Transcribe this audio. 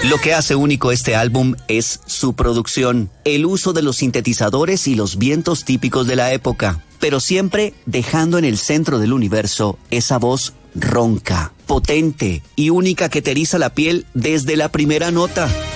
Lo que hace único este álbum es su producción, el uso de los sintetizadores y los vientos típicos de la época, pero siempre dejando en el centro del universo esa voz ronca, potente y única que te eriza la piel desde la primera nota.